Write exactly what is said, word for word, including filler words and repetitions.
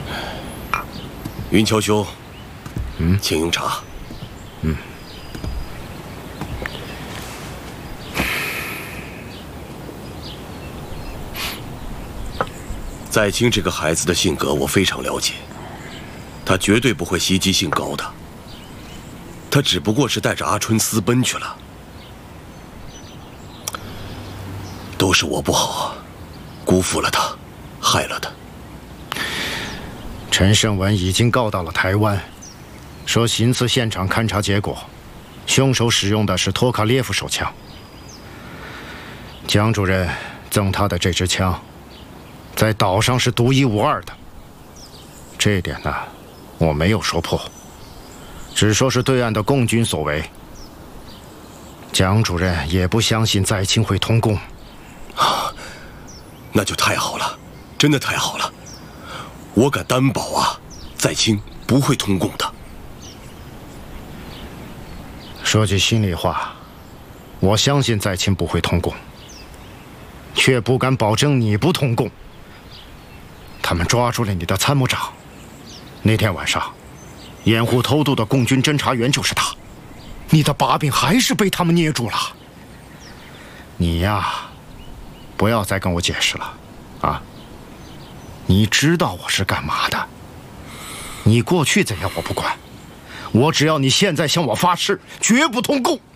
云桥兄， 嗯， 请用茶。 嗯。 在清这个孩子的性格，我非常了解，他绝对不会袭击姓高的，他只不过是带着阿春私奔去了。都是我不好啊，辜负了他，害了他。 陈胜文已经告到了台湾，说行刺现场勘查结果，凶手使用的是托卡列夫手枪。江主任赠他的这支枪，在岛上是独一无二的。这一点呢，我没有说破，只说是对岸的共军所为。江主任也不相信在清会通共。 啊，那就太好了，真的太好了。我敢担保啊，在清不会通共的。 说句心里话，我相信在清不会通共，却不敢保证你不通共。他们抓住了你的参谋长，那天晚上，掩护偷渡的共军侦察员就是他，你的把柄还是被他们捏住了。你呀，不要再跟我解释了，啊！你知道我是干嘛的，你过去怎样我不管，我只要你现在向我发誓，绝不通共。